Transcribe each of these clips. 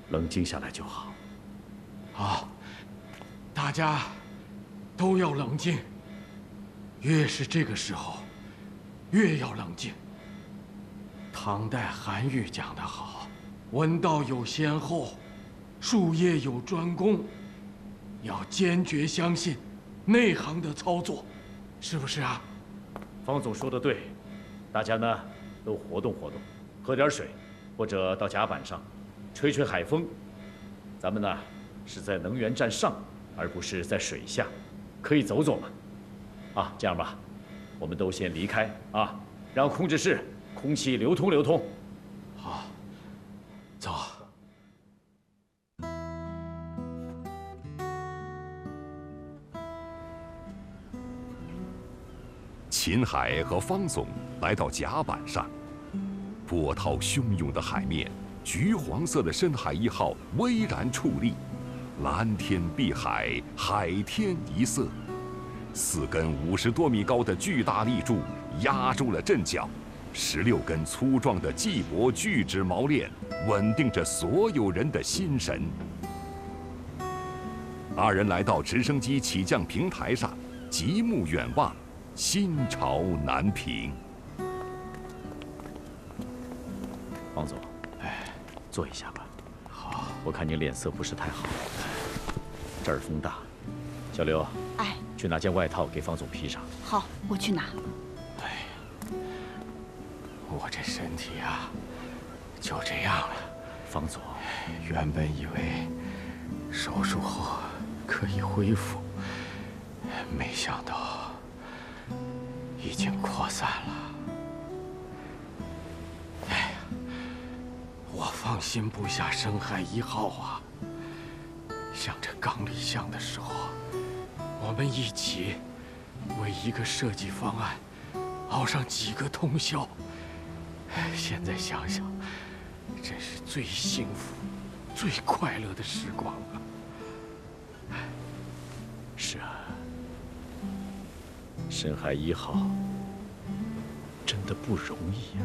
冷静下来就好。 好，大家都要冷静。越是这个时候，越要冷静。唐代韩愈讲得好：“文道有先后，术业有专攻。”要坚决相信内行的操作，是不是啊？ 方总说的对，大家呢都活动活动，喝点水，或者到甲板上吹吹海风。咱们呢是在能源站上，而不是在水下，可以走走嘛。啊，这样吧，我们都先离开啊，让控制室空气流通流通。 好，走。 秦海和方总来到甲板上，波涛汹涌的海面，橘黄色的深海1号巍然矗立，蓝天碧海，海天一色。4根50多米高的巨大立柱压住了阵脚，16根粗壮的细薄巨指锚链稳定着所有人的心神。2人来到直升机起降平台上，极目远望，心潮难平。 王总，坐一下吧。 好， 我看您脸色不是太好。这儿风大，小刘，去拿件外套给方总披上。 好，我去拿。 哎呀，我这身体啊，就这样了。 方总， 原本以为手术后可以恢复，没想到已经扩散了。哎呀，我放心不下深海1号啊！想着刚立项的时候，我们一起为一个设计方案熬上几个通宵。现在想想，真是最幸福、最快乐的时光啊！ 是啊，深海1号真的不容易呀。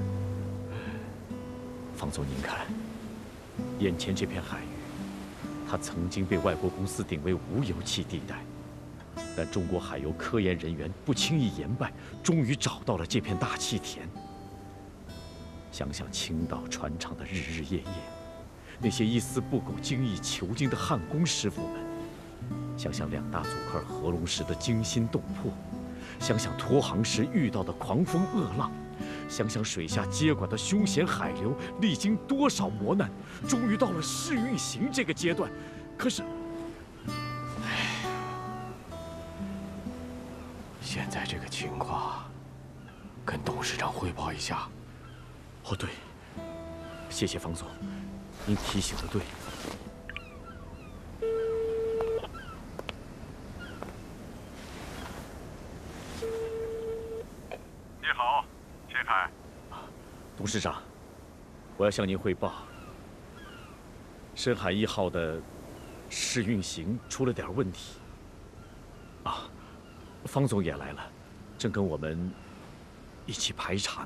方总，您看，眼前这片海域，它曾经被外国公司定为无油气地带，但中国海油科研人员不轻易言败，终于找到了这片大气田。想想青岛船厂的日日夜夜，那些一丝不苟、精益求精的焊工师傅们，想想2大组块合龙石的惊心动魄，想想脱航时遇到的狂风恶浪，想想水下接管的凶险海流，历经多少磨难，终于到了试运行这个阶段。可是， 现在这个情况，跟董事长汇报一下。 哦，对，谢谢方总，您提醒的对。 你好，秦海。 董事长，我要向您汇报，深海1号的试运行出了点问题。啊，方总也来了，正跟我们一起排查呢。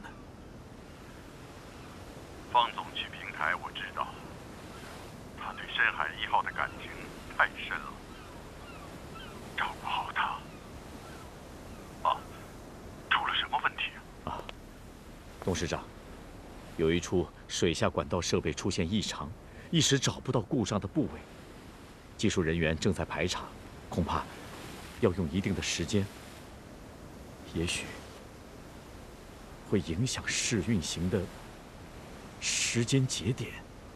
方总去平台，我知道，他对深海1号的感情太深了，照顾好他。啊，出了什么问题啊？ 董事长，有一处水下管道设备出现异常，一时找不到故障的部位，技术人员正在排查，恐怕要用一定的时间，也许会影响试运行的时间节点。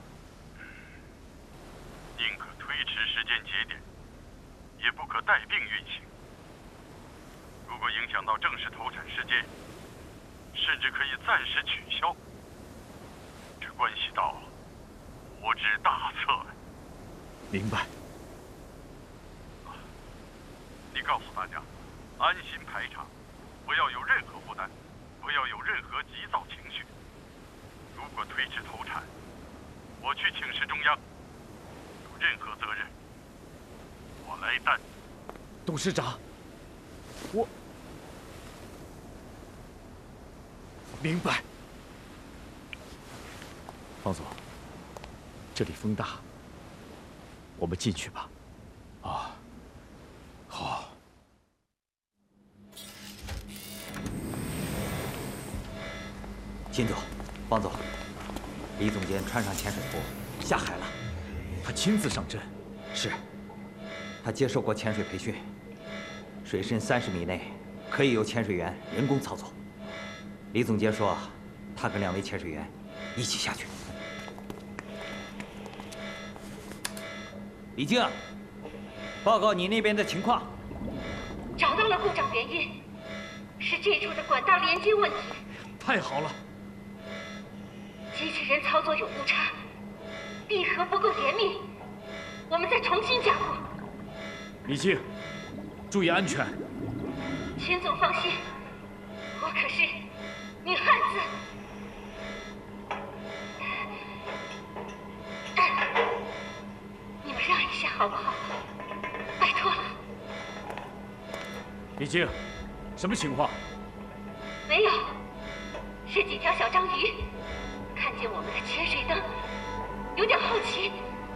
宁可推迟时间节点，也不可带病运行。如果影响到正式投产时间，甚至可以暂时取消。这关系到国之大策。 明白。 你告诉大家，安心排查，不要有任何负担，不要有任何急躁情绪。如果推迟投产，我去请示中央，有任何责任，我来担。 董事长，我明白。方总，这里风大， 我们进去吧。 啊，好。 秦总，王总，李总监穿上潜水服下海了。 他亲自上阵。 是，他接受过潜水培训，水深30米内可以由潜水员人工操作。李总监说，他跟2位潜水员一起下去。李静，报告你那边的情况。 找到了故障原因，是这处的管道连接问题。 太好了！ 机器人操作有误差，闭合不够严密，我们再重新加固。 李静，注意安全。 秦总放心，我可是女汉子。你们让一下好不好？拜托了。 李静，什么情况？ 没有，是几条小章鱼看见我们的潜水灯，有点好奇。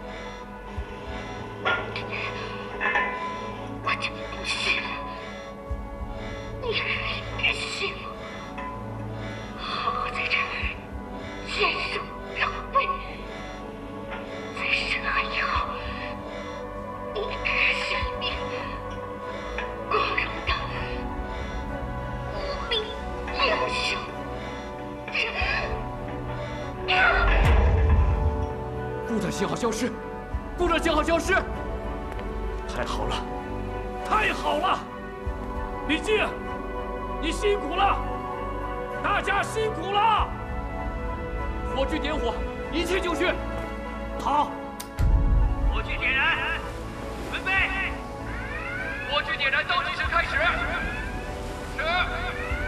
我就不信了，你还信我？好好在这儿坚守岗位，在深海以后，你是一名光荣的无名英雄。 故障信号消失，故障信号消失！太好了，太好了！李静，你辛苦了，大家辛苦了！火炬点火，一切就绪。好， 火炬点燃，准备，火炬点燃倒计时开始，10、